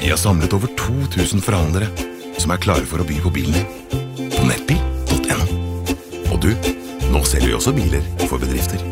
Vi har samlet over 2000 forhandlere som er klare for å by på bilen din på nettbil.no. Og du, nå selger vi også biler for bedrifter.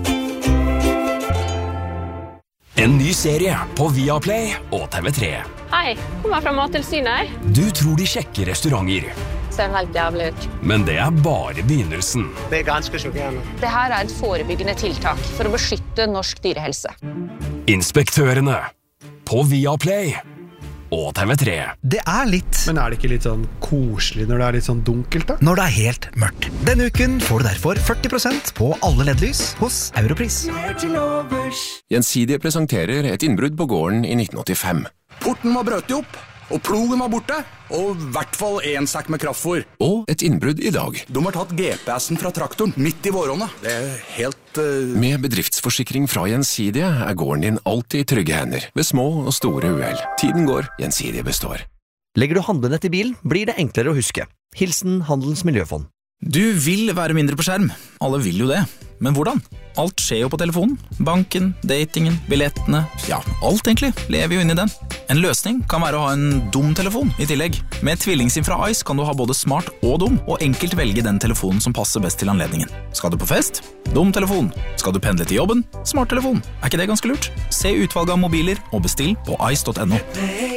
En ny serie på Viaplay og TV3. Hei, kommer fra Mattilsynet. Du tror de sjekker restauranter. Ser helt jævlig ut. Men det er bare begynnelsen. Det er ganske sjokkerende. Det her er et forebyggende tiltak for å beskytte norsk dyrehelse. Inspektørene på Viaplay og TV3. Det er litt. Men er det ikke litt sånn koselig når det er litt sånn dunkelt da? Når det er helt mørkt. Denne uken får du derfor 40% på alle LED-lys hos Europris. Gjensidige presenterer et innbrudd på gården i 1985. Porten var brøt opp, og plogen var borte, og i hvert fall en sekk med kraftfôr. Og et innbrudd i dag. De har tatt GPS-en fra traktoren midt i vårrånet. Det er helt... Med bedriftsforsikring fra Gjensidige er gården din alltid i trygge hender, ved små og store uhell. Tiden går, Gjensidige består. Legger du handlenett i bilen, blir det enklere å huske. Hilsen Handelens Miljøfond. Du vil være mindre på skjerm. Alle vil jo det. Men hvordan? Alt skjer jo på telefonen. Banken, datingen, billettene, ja, alt egentlig lever jo inn i den. En løsning kan være å ha en dum telefon i tillegg. Med tvillingsim fra Ice kan du ha både smart og dum, og enkelt velge den telefonen som passer best til anledningen. Skal du på fest? Dum telefon. Skal du pendle til jobben? Smart telefon. Er ikke det ganske lurt? Se utvalget av mobiler og bestill på ice.no.